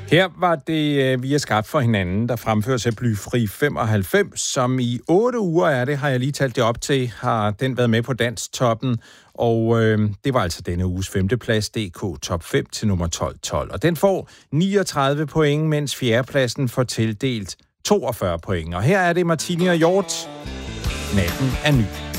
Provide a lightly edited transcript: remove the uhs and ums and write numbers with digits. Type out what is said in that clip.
Her var det Vi er skabt for hinanden, der fremføres af Blyfri 95, som i 8 uger er det, har jeg lige talt det op til, har den været med på Danstoppen, og det var altså denne uges 5. plads, DK Top 5 til nummer 1212. Og den får 39 point, mens 4. pladsen får tildelt 42 point. Og her er det Martini og Hjort. Natten er ny.